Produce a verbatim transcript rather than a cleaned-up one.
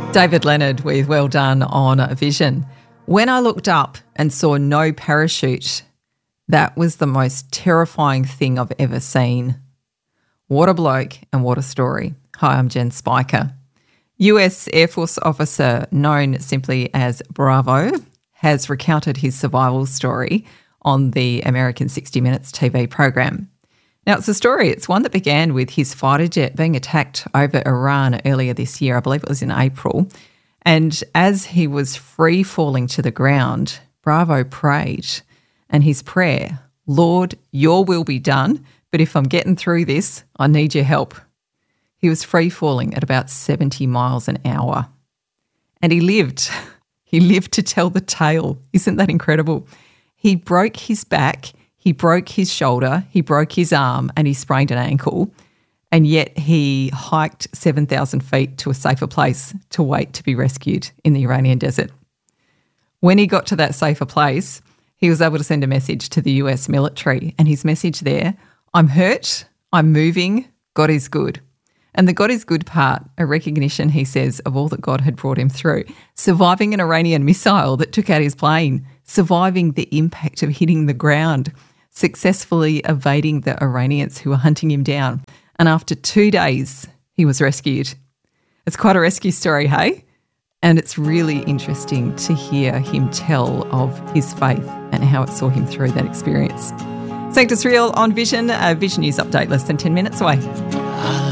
David Leonard with Well Done on Vision. When I looked up and saw no parachute, that was the most terrifying thing I've ever seen. What a bloke and what a story. Hi, I'm Jen Spiker. U S Air Force officer known simply as Bravo has recounted his survival story on the American sixty minutes T V program. Now, it's a story, it's one that began with his fighter jet being attacked over Iran earlier this year. I believe it was in April. And as he was free falling to the ground, Bravo prayed, and his prayer, Lord, your will be done, but if I'm getting through this, I need your help. He was free falling at about seventy miles an hour. And he lived. He lived to tell the tale. Isn't that incredible? He broke his back, he broke his shoulder, he broke his arm, and he sprained an ankle. And yet he hiked seven thousand feet to a safer place to wait to be rescued in the Iranian desert. When he got to that safer place, he was able to send a message to the U S military. And his message there, I'm hurt, I'm moving, God is good. And the God is good part, a recognition, he says, of all that God had brought him through. Surviving an Iranian missile that took out his plane, surviving the impact of hitting the ground, successfully evading the Iranians who were hunting him down. And after two days, he was rescued. It's quite a rescue story, hey? And it's really interesting to hear him tell of his faith and how it saw him through that experience. Sanctus Real on Vision, a Vision News update less than ten minutes away.